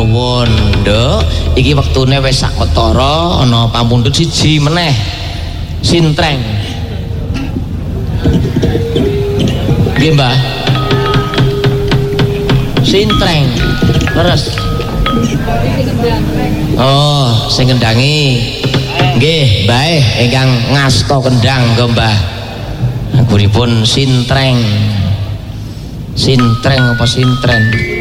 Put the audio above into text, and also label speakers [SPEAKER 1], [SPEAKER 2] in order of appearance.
[SPEAKER 1] nuwun nduk iki wektune wis sak ketara ana pamundhut siji meneh sintreng nggih Mbah sintreng leres oh sing ngendangi nggih bae ingkang ngasta kendang nggo Mbah nguripun sintreng apa sintren